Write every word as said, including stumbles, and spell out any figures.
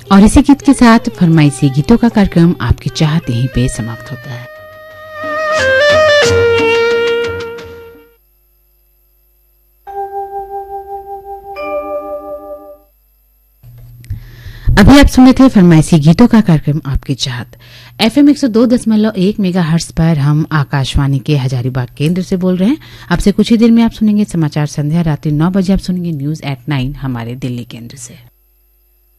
और इसी गीत के साथ फरमाइशी गीतों का कार्यक्रम आपकी चाहत यहीं पे समाप्त होता है। अभी आप सुने थे फरमाइशी गीतों का कार्यक्रम आपकी चाहत। एफएम एक सौ दो दशमलव एक मेगा हर्ट्ज पर हम आकाशवाणी के हजारीबाग केंद्र से बोल रहे हैं। आपसे कुछ ही देर में आप सुनेंगे समाचार संध्या। रात्रि नौ बजे आप सुनेंगे न्यूज एट नाइन हमारे दिल्ली केंद्र से।